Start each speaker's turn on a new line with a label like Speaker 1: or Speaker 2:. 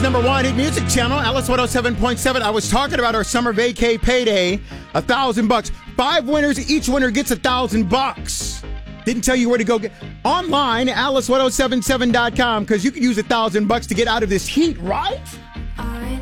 Speaker 1: number one hit music channel, Alice 107.7. I was talking about our summer vacay payday, $1,000. 5 winners, each winner gets $1,000. Didn't tell you where to go get online, Alice1077.com, because you could use $1,000 to get out of this heat, right?